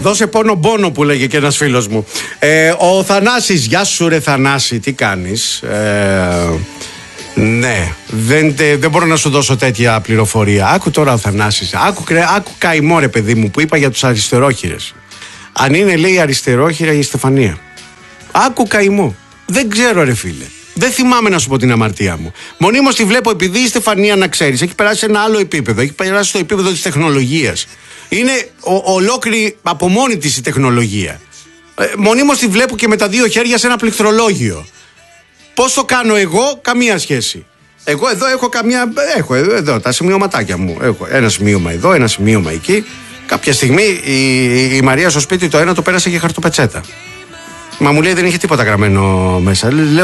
Δώσε πόνο που λέγε και ένας φίλος μου. Ο Θανάσης, γεια σου ρε Θανάση, τι κάνεις? Ναι, δεν μπορώ να σου δώσω τέτοια πληροφορία. Άκου τώρα ο Θανάσης. Άκου καημό ρε παιδί μου που είπα για τους αριστερόχειρες. Αν είναι λέει αριστερόχειρα η Στεφανία. Άκου καημό. Δεν ξέρω ρε φίλε. Δεν θυμάμαι να σου πω την αμαρτία μου. Μονίμως τη βλέπω επειδή η Στεφανία, να ξέρεις, έχει περάσει σε ένα άλλο επίπεδο. Έχει περάσει στο επίπεδο της τεχνολογίας. Είναι ολόκληρη από μόνη της η τεχνολογία. Μονίμως τη βλέπω και με τα δύο χέρια σε ένα πληκτρολόγιο. Πώς το κάνω εγώ? Καμία σχέση. Εγώ εδώ έχω εδώ τα σημειωματάκια μου. Έχω ένα σημείωμα εδώ, ένα σημείωμα εκεί. Κάποια στιγμή η Μαρία στο σπίτι το ένα το πέρασε και χαρτοπετσέτα. Μα μου λέει δεν είχε τίποτα γραμμένο μέσα. Λέω